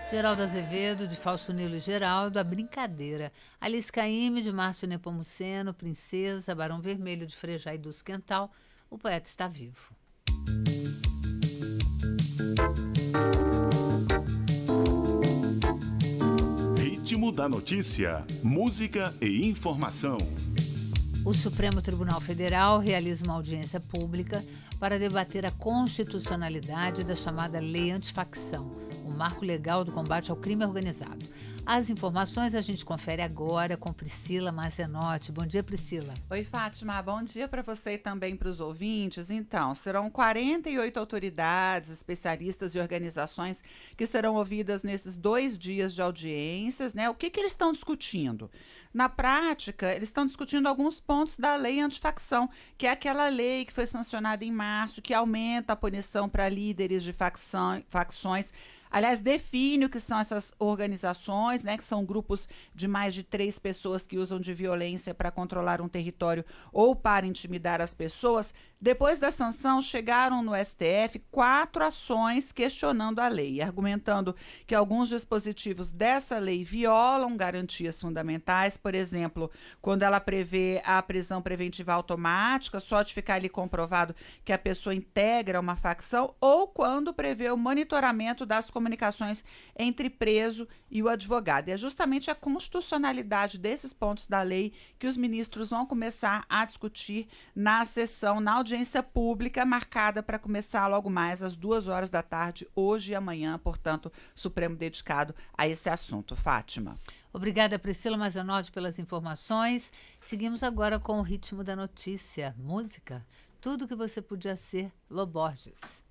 Geraldo Azevedo, de Fausto Nilo e Geraldo, A Brincadeira. Alice Caymmi, de Márcio Nepomuceno, Princesa. Barão Vermelho, de Frejá e Dulce Quental. O poeta está vivo. Ritmo da notícia, música e informação. O Supremo Tribunal Federal realiza uma audiência pública para debater a constitucionalidade da chamada Lei Antifacção, o marco legal do combate ao crime organizado. As informações a gente confere agora com Priscila Mazenotti. Bom dia, Priscila. Oi, Fátima. Bom dia para você e também para os ouvintes. Então, serão 48 autoridades, especialistas e organizações que serão ouvidas nesses 2 dias de audiências, né? O que eles estão discutindo? Na prática, eles estão discutindo alguns pontos da Lei Antifacção, que é aquela lei que foi sancionada em março, que aumenta a punição para líderes de facções. Aliás, define o que são essas organizações, né, que são grupos de mais de 3 pessoas que usam de violência para controlar um território ou para intimidar as pessoas. Depois da sanção, chegaram no STF 4 ações questionando a lei, argumentando que alguns dispositivos dessa lei violam garantias fundamentais, por exemplo, quando ela prevê a prisão preventiva automática, só de ficar ali comprovado que a pessoa integra uma facção, ou quando prevê o monitoramento das comunicações entre preso e o advogado. E é justamente a constitucionalidade desses pontos da lei que os ministros vão começar a discutir na sessão, na audiência pública, marcada para começar logo mais às 2 horas da tarde, hoje e amanhã, portanto, Supremo dedicado a esse assunto. Fátima. Obrigada, Priscila Mazenotti, pelas informações. Seguimos agora com o ritmo da notícia, música, tudo que você podia ser, Lô Borges.